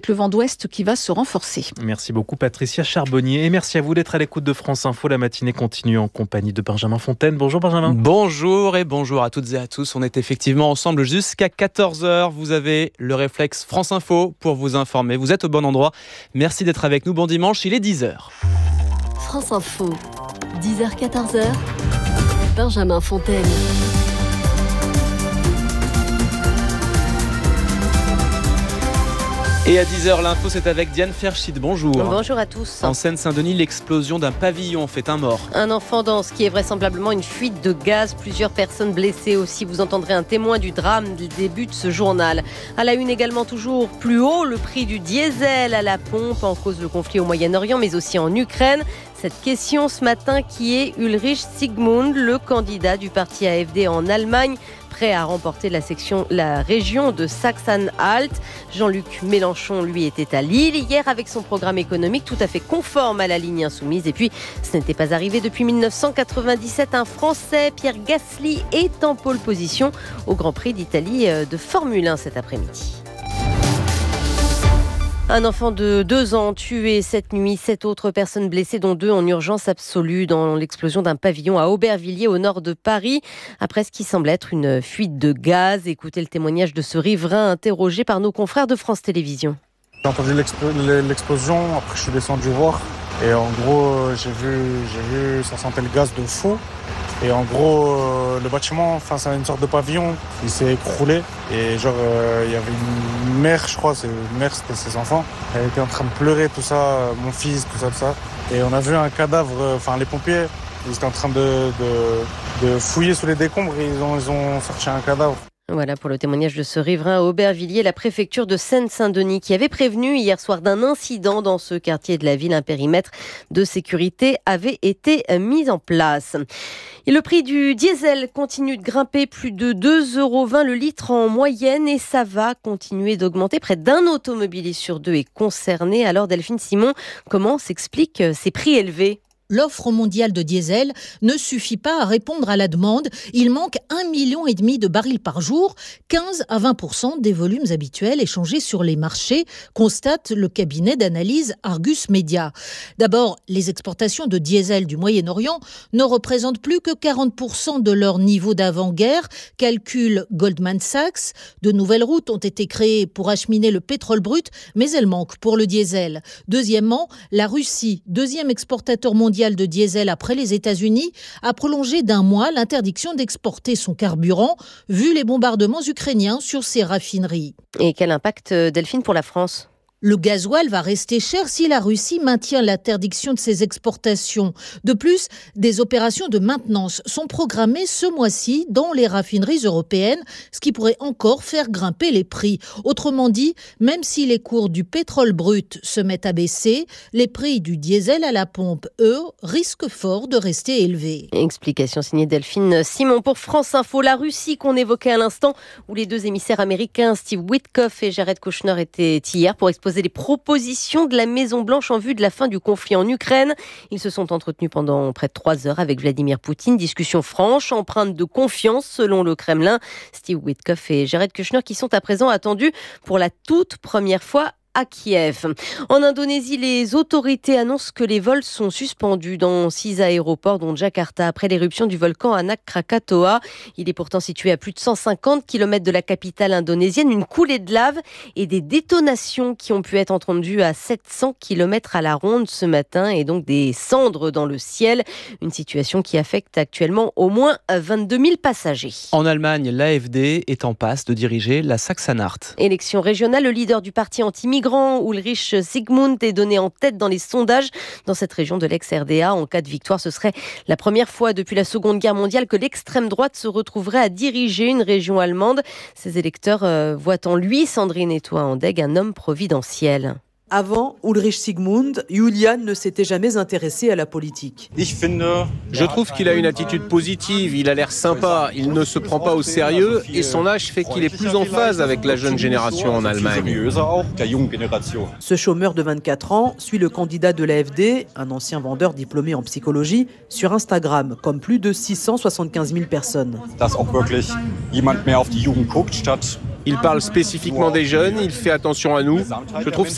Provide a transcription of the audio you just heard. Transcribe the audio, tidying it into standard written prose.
le vent d'ouest qui va se renforcer. Merci beaucoup Patricia Charbonnier et merci à vous d'être à l'écoute de France Info. La matinée continue en compagnie de Benjamin Fontaine. Bonjour Benjamin. Bonjour et bonjour à toutes et à tous. On est effectivement ensemble jusqu'à 14h. Vous avez le réflexe France Info pour vous informer. Vous êtes au bon endroit. Merci d'être avec nous. Bon dimanche, il est 10h. France Info, 10h-14h, Benjamin Fontaine. Et à 10h, l'info, c'est avec Diane Ferchid. Bonjour. Bonjour à tous. En Seine-Saint-Denis, l'explosion d'un pavillon fait un mort. Un enfant dans ce qui est vraisemblablement une fuite de gaz. Plusieurs personnes blessées aussi. Vous entendrez un témoin du drame du début de ce journal. À la une également, toujours plus haut, le prix du diesel à la pompe. En cause le conflit au Moyen-Orient, mais aussi en Ukraine. Cette question ce matin, qui est Ulrich Sigmund, le candidat du parti AfD en Allemagne, prêt à remporter la région de Sachsen-Anhalt. Jean-Luc Mélenchon, lui, était à Lille hier avec son programme économique tout à fait conforme à la ligne insoumise. Et puis, ce n'était pas arrivé depuis 1997. Un Français, Pierre Gasly, est en pole position au Grand Prix d'Italie de Formule 1 cet après-midi. Un enfant de 2 ans tué cette nuit, 7 autres personnes blessées, dont 2 en urgence absolue dans l'explosion d'un pavillon à Aubervilliers au nord de Paris, après ce qui semble être une fuite de gaz. Écoutez le témoignage de ce riverain interrogé par nos confrères de France Télévisions. J'ai entendu l'explosion, après je suis descendu voir et en gros j'ai vu ça sentait le gaz de fou. Et en gros, le bâtiment, face à une sorte de pavillon, il s'est écroulé. Et genre, il y avait une mère, je crois, c'était ses enfants. Elle était en train de pleurer, tout ça, mon fils, tout ça. Et on a vu un cadavre, les pompiers, ils étaient en train de fouiller sous les décombres et ils ont cherché un cadavre. Voilà pour le témoignage de ce riverain à Aubervilliers. La préfecture de Seine-Saint-Denis qui avait prévenu hier soir d'un incident dans ce quartier de la ville. Un périmètre de sécurité avait été mis en place. Et le prix du diesel continue de grimper, plus de 2,20 € le litre en moyenne, et ça va continuer d'augmenter. Près d'un automobiliste sur 2 est concerné. Alors Delphine Simon, comment s'expliquent ces prix élevés ? L'offre mondiale de diesel ne suffit pas à répondre à la demande. Il manque 1,5 million de barils par jour, 15 à 20% des volumes habituels échangés sur les marchés, constate le cabinet d'analyse Argus Media. D'abord, les exportations de diesel du Moyen-Orient ne représentent plus que 40% de leur niveau d'avant-guerre, calcule Goldman Sachs. De nouvelles routes ont été créées pour acheminer le pétrole brut, mais elles manquent pour le diesel. Deuxièmement, la Russie, deuxième exportateur mondial de diesel après les États-Unis, a prolongé d'1 mois l'interdiction d'exporter son carburant, vu les bombardements ukrainiens sur ses raffineries. Et quel impact, Delphine, pour la France ? Le gasoil va rester cher si la Russie maintient l'interdiction de ses exportations. De plus, des opérations de maintenance sont programmées ce mois-ci dans les raffineries européennes, ce qui pourrait encore faire grimper les prix. Autrement dit, même si les cours du pétrole brut se mettent à baisser, les prix du diesel à la pompe, eux, risquent fort de rester élevés. Explication signée Delphine Simon pour France Info. La Russie qu'on évoquait à l'instant, où les 2 émissaires américains, Steve Witkoff et Jared Kushner, étaient hier pour exposer les propositions de la Maison-Blanche en vue de la fin du conflit en Ukraine. Ils se sont entretenus pendant près de 3 heures avec Vladimir Poutine. Discussion franche, empreinte de confiance selon le Kremlin. Steve Witkoff et Jared Kushner qui sont à présent attendus pour la toute première fois à Kiev. En Indonésie, les autorités annoncent que les vols sont suspendus dans 6 aéroports, dont Jakarta, après l'éruption du volcan Anak Krakatoa. Il est pourtant situé à plus de 150 km de la capitale indonésienne. Une coulée de lave et des détonations qui ont pu être entendues à 700 km à la ronde ce matin, et donc des cendres dans le ciel. Une situation qui affecte actuellement au moins 22 000 passagers. En Allemagne, l'AfD est en passe de diriger la Sachsen-Anhalt. Élection régionale, le leader du parti anti-migrant, Ulrich Sigmund, est donné en tête dans les sondages dans cette région de l'ex-RDA. En cas de victoire, ce serait la première fois depuis la Seconde Guerre mondiale que l'extrême droite se retrouverait à diriger une région allemande. Ses électeurs voient en lui, Sandrine Etoy-Andegg, un homme providentiel. Avant Ulrich Sigmund, Julian ne s'était jamais intéressé à la politique. Je trouve qu'il a une attitude positive, il a l'air sympa, il ne se prend pas au sérieux et son âge fait qu'il est plus en phase avec la jeune génération en Allemagne. Ce chômeur de 24 ans suit le candidat de l'AfD, un ancien vendeur diplômé en psychologie, sur Instagram, comme plus de 675 000 personnes. Il parle spécifiquement des jeunes, il fait attention à nous. Je trouve